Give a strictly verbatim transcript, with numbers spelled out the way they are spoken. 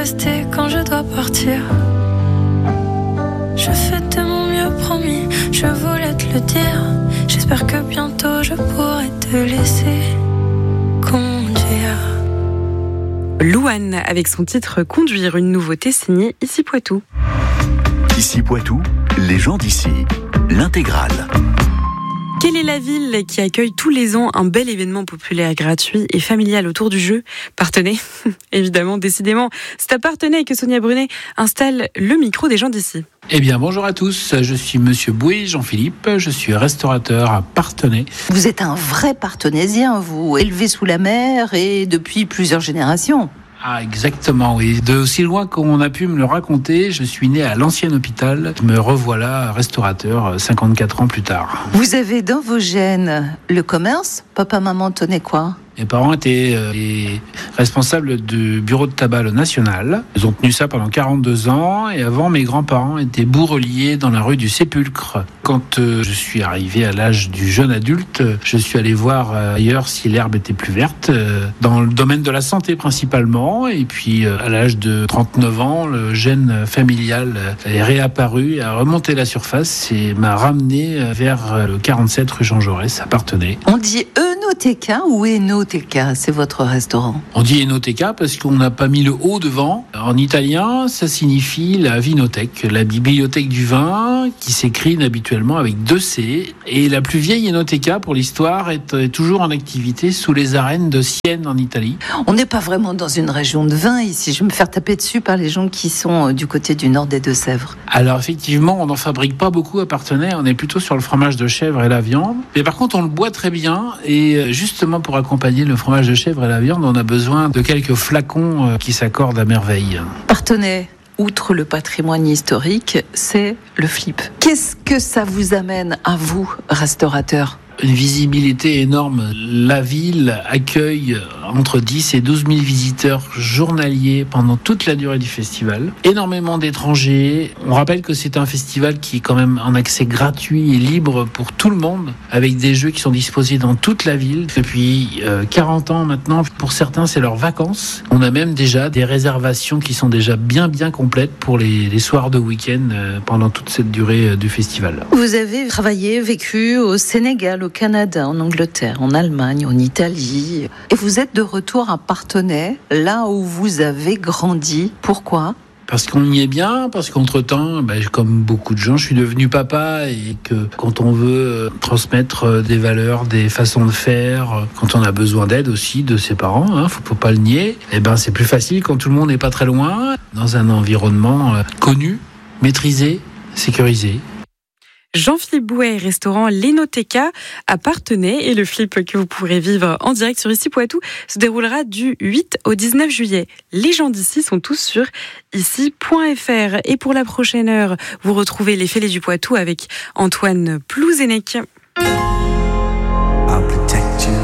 rester quand je dois partir. Je fais de mon mieux, promis, je voulais te le dire. J'espère que bientôt je pourrai te laisser conduire. Louane avec son titre Conduire, une nouveauté signée Ici Poitou. Ici Poitou, les gens d'ici, l'intégrale. Quelle est la ville qui accueille tous les ans un bel événement populaire, gratuit et familial autour du jeu ? Parthenay, évidemment, décidément. C'est à Parthenay que Sonia Brunet installe le micro des gens d'ici. Eh bien, bonjour à tous, je suis Monsieur Boué Jean-Philippe, je suis restaurateur à Parthenay. Vous êtes un vrai parthenaisien, vous, élevé sous la mer et depuis plusieurs générations. Ah, exactement, oui. De aussi loin qu'on a pu me le raconter, je suis né à l'ancien hôpital. Me revoilà restaurateur cinquante-quatre ans plus tard. Vous avez dans vos gènes le commerce ? Papa, maman tenaient quoi ? Mes parents étaient euh, les responsables du bureau de tabac national. Ils ont tenu ça pendant quarante-deux ans. Et avant, mes grands-parents étaient bourreliers dans la rue du Sépulcre. Quand euh, je suis arrivé à l'âge du jeune adulte, je suis allé voir euh, ailleurs si l'herbe était plus verte, euh, dans le domaine de la santé principalement. Et puis, euh, à l'âge de trente-neuf ans, le gène familial euh, est réapparu, a remonté la surface et m'a ramené euh, vers euh, le quarante-sept rue Jean Jaurès, à Parthenay. On dit Enoteca ou Enoteca, c'est votre restaurant ? On dit Enoteca parce qu'on n'a pas mis le O devant. En italien, ça signifie la vinothèque, la bibliothèque du vin, qui s'écrit habituellement avec deux C. Et la plus vieille Enoteca, pour l'histoire, est, est toujours en activité sous les arènes de Sienne, en Italie. On n'est pas vraiment dans une région de vin ici. Je vais me faire taper dessus par les gens qui sont du côté du nord des Deux-Sèvres. Alors effectivement, on n'en fabrique pas beaucoup à Parthenay. On est plutôt sur le fromage de chèvre et la viande. Mais par contre, on le boit très bien. Et justement, pour accompagner le fromage de chèvre et la viande, on a besoin de quelques flacons qui s'accordent à merveille. Parthenay, outre le patrimoine historique, c'est le flip. Qu'est-ce que ça vous amène à vous, restaurateur ? Une visibilité énorme. La ville accueille entre dix et douze mille visiteurs journaliers pendant toute la durée du festival. Énormément d'étrangers. On rappelle que c'est un festival qui est quand même en accès gratuit et libre pour tout le monde, avec des jeux qui sont disposés dans toute la ville depuis euh, quarante ans maintenant. Pour certains, c'est leurs vacances. On a même déjà des réservations qui sont déjà bien bien complètes pour les, les soirs de week-end euh, pendant toute cette durée euh, du festival. Vous avez travaillé, vécu au Sénégal, au Canada, en Angleterre, en Allemagne, en Italie. Et vous êtes de retour à Parthenay, là où vous avez grandi. Pourquoi ? Parce qu'on y est bien, parce qu'entre-temps, ben, comme beaucoup de gens, je suis devenu papa et que quand on veut transmettre des valeurs, des façons de faire, quand on a besoin d'aide aussi de ses parents, hein, faut, faut pas le nier, et ben, c'est plus facile quand tout le monde n'est pas très loin, dans un environnement connu, maîtrisé, sécurisé. Jean-Philippe Bouet, restaurant l'Enoteca à Parthenay, et le flip que vous pourrez vivre en direct sur Ici Poitou se déroulera du huit au dix-neuf juillet. Les gens d'ici sont tous sur ici point f r. Et pour la prochaine heure, vous retrouvez les Fêlés du Poitou avec Antoine Plouzenec.